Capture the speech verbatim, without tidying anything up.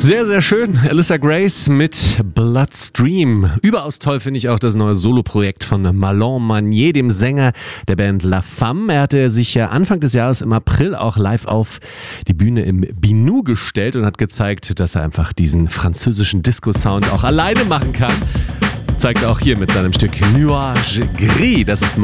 Sehr, sehr schön. Alyssa Grace mit Bloodstream. Überaus toll finde ich auch das neue Soloprojekt von Marlon Manier, dem Sänger der Band La Femme. Er hatte sich ja Anfang des Jahres im April auch live auf die Bühne im Binou gestellt und hat gezeigt, dass er einfach diesen französischen Disco-Sound auch alleine machen kann. Zeigt er auch hier mit seinem Stück Nuage Gris. Das ist